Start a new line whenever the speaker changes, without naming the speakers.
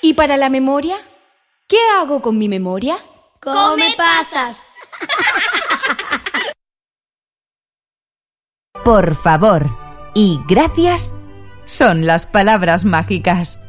¿Y para la memoria? ¿Qué hago con mi memoria?
¡Come pasas!
Por favor y gracias son las palabras mágicas.